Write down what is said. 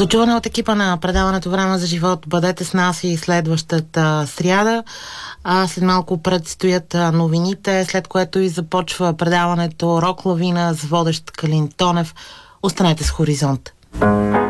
До чуване от екипа на предаването Време за живот. Бъдете с нас и следващата сряда. След малко предстоят новините, след което и започва предаването Рок лавина с водещ Калин Тонев. Останете с Хоризонт.